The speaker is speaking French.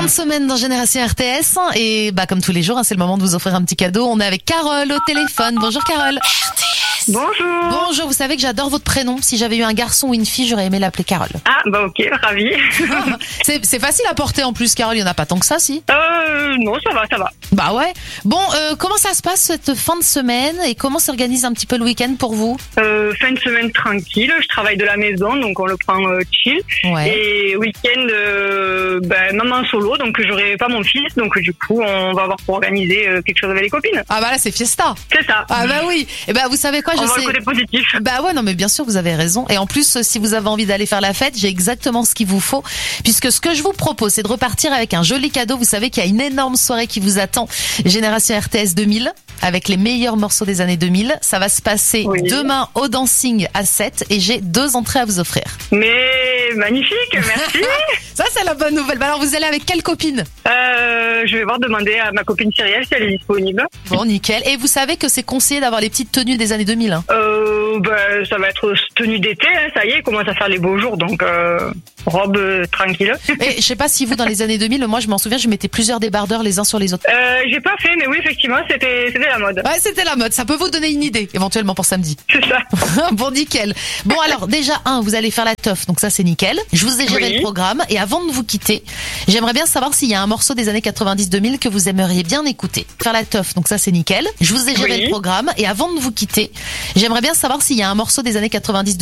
Fin de semaine dans Génération RTS et comme tous les jours, c'est le moment de vous offrir un petit cadeau. On est avec Carole au téléphone. Bonjour Carole. Bonjour. Bonjour, vous savez que j'adore votre prénom. Si j'avais eu un garçon ou une fille, j'aurais aimé l'appeler Carole. Ah, ok, ravi. C'est facile à porter en plus, Carole, il n'y en a pas tant que ça, si? Non, ça va. Bah ouais. Bon, comment ça se passe cette fin de semaine et comment s'organise un petit peu le week-end pour vous? Fin de semaine tranquille, je travaille de la maison, donc on le prend chill. Ouais. Et week-end, maman solo, donc j'aurai pas mon fils, donc du coup, on va avoir pour organiser quelque chose avec les copines. Ah bah là, c'est fiesta. C'est ça. Ah bah oui. Et vous savez quoi, on voit le côté positif. Bah ouais, non mais bien sûr, vous avez raison. Et en plus, si vous avez envie d'aller faire la fête, j'ai exactement ce qu'il vous faut. Puisque ce que je vous propose, c'est de repartir avec un joli cadeau. Vous savez qu'il y a une énorme soirée qui vous attend. Génération RTS 2000, avec les meilleurs morceaux des années 2000. Ça va se passer demain au Dancing à 7 et j'ai 2 entrées à vous offrir. Mais magnifique, merci. Ça, c'est la bonne nouvelle. Alors, vous allez avec quelle copine? Je vais voir demander à ma copine Cyrielle si elle est disponible. Bon, nickel. Et vous savez que c'est conseillé d'avoir les petites tenues des années 2000, hein. Ça va être tenue d'été, hein, ça y est, il commence à faire les beaux jours, donc robe tranquille. Et je sais pas si vous, dans les années 2000, moi je m'en souviens, je mettais plusieurs débardeurs les uns sur les autres. J'ai pas fait, mais oui, effectivement, c'était la mode. Ouais, c'était la mode. Ça peut vous donner une idée, éventuellement pour samedi. C'est ça. Bon, nickel. Bon, alors, déjà, vous allez faire la teuf, donc ça c'est nickel. Je vous ai géré le programme, et avant de vous quitter, j'aimerais bien savoir s'il y a un morceau des années 90-2000 que vous aimeriez bien écouter. Faire la teuf, donc ça c'est nickel. Je vous ai géré le programme, et avant de vous quitter, j'aimerais bien savoir s'il y a un morceau des années 90